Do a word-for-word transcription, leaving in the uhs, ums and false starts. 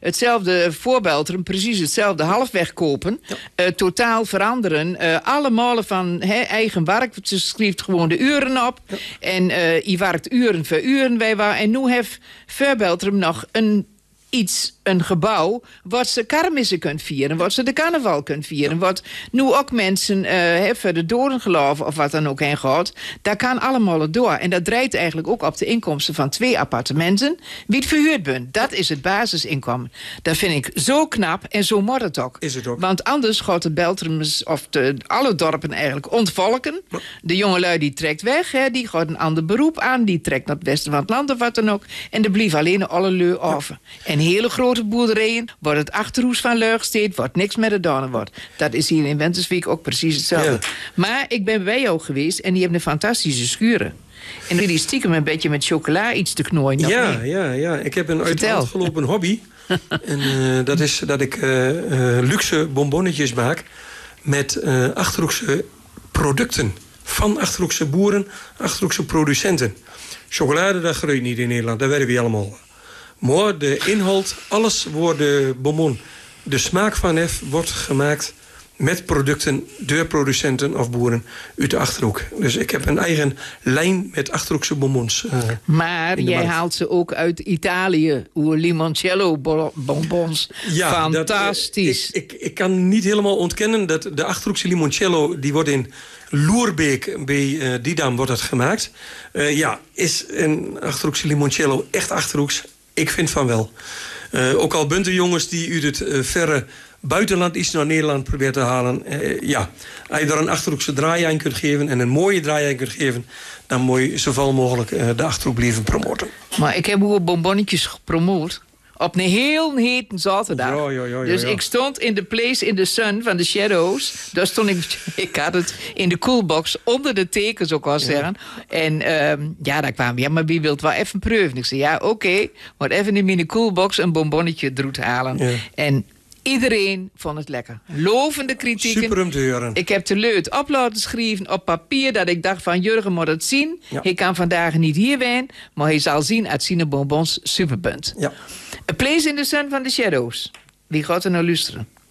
hetzelfde voorbeeld, precies hetzelfde halfweg kopen. Ja. Uh, totaal veranderen. Uh, allemaal van he, eigen werk. Ze schreef gewoon de uren op. Ja. En uh, je werkt uren voor uren. Wij waren, en nu heeft Voorbeeldrum nog een iets, een gebouw, wat ze kermissen kunt vieren, wat ze de carnaval kunt vieren, ja. wat nu ook mensen uh, voor de dodengeloof of wat dan ook heen gaat, daar kan allemaal door. En dat draait eigenlijk ook op de inkomsten van twee appartementen, wie het verhuurd bent. Dat is het basisinkomen. Dat vind ik zo knap en zo moet het ook. Is het ook. Want anders gaat de Beltrums of de, alle dorpen eigenlijk ontvolken. Ja. De jongelui die trekt weg, hè, die gaat een ander beroep aan, die trekt naar het westen van het land of wat dan ook. En er blijft alleen alle leur over. Ja. En hele grote boerderijen, wordt het Achterhoes van Leugsteed, wordt niks met de donen wordt. Dat is hier in Winterswijk ook precies hetzelfde. Ja. Maar ik ben bij jou geweest en die hebben een fantastische schuren. En die stiekem een beetje met chocola iets te knooien. Ja, ja, ja. Ik heb een uit de hand gelopen hobby. en uh, dat is dat ik uh, uh, luxe bonbonnetjes maak met uh, Achterhoekse producten. Van Achterhoekse boeren, Achterhoekse producenten. Chocolade, dat groeit niet in Nederland, dat weten we allemaal. Maar de inhoud, alles wordt de bonbon. De smaak van F wordt gemaakt met producten door producenten of boeren uit de Achterhoek. Dus ik heb een eigen lijn met Achterhoekse bonbons. Uh, maar jij markt. haalt ze ook uit Italië. Oer limoncello bonbons. Ja, fantastisch. Dat, uh, ik, ik, ik kan niet helemaal ontkennen dat de Achterhoekse limoncello, die wordt in Loerbeek bij uh, Didam wordt dat gemaakt. Uh, ja, is een Achterhoekse limoncello echt Achterhoeks? Ik vind van wel. Uh, ook al bent er jongens die uit het uh, verre buitenland iets naar Nederland probeert te halen. Uh, ja, als je er een Achterhoekse draai aan kunt geven en een mooie draai aan kunt geven, dan moet je zoveel mogelijk uh, de Achterhoek blijven promoten. Maar ik heb ook bonbonnetjes gepromoot. Op een heel hete zaterdag. Ja, ja, ja, ja, dus ja. ik stond in de place in the sun van de Shadows. Daar stond ik, ik had het in de coolbox onder de tekens ook al zeggen. Ja. En um, ja, daar kwamen ja, maar wie wilt wel even proeven? Ik zei, ja, oké, okay, maar even in mijn coolbox een bonbonnetje eruit halen. Ja. En iedereen vond het lekker. Lovende kritieken. Super om te horen. Ik heb te leut op laten schrijven op papier dat ik dacht van Jurgen moet het zien. Ja. Hij kan vandaag niet hier zijn, maar hij zal zien uit zijn bonbons superpunt. Ja. A Place in the Sun van de Shadows. Wie gaat er nou luisteren?